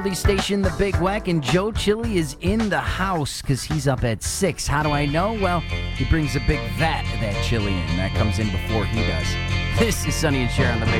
Station, the Big Wack, and Joe Chili is in the house because he's up at 6. How do I know? Well, he brings a big vat of that chili in. That comes in before he does. This is Sonny and Cher on the Big